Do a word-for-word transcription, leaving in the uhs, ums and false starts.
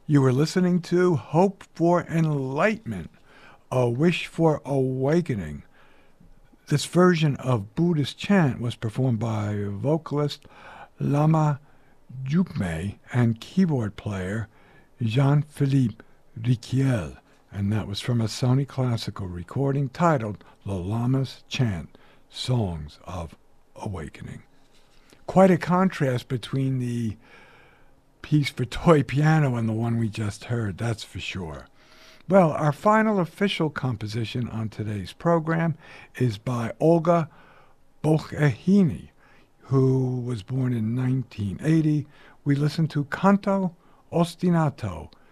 You were listening to Hope for Enlightenment, A Wish for Awakening. This version of Buddhist chant was performed by vocalist Lama Jukme and keyboard player Jean-Philippe Riquiel, and that was from a Sony Classical recording titled The Lama's Chant, Songs of Awakening. Quite a contrast between the piece for toy piano and the one we just heard, that's for sure. Well, our final official composition on today's program is by Olga Bochehini, who was born in nineteen eighty. We listen to Canto Ostinato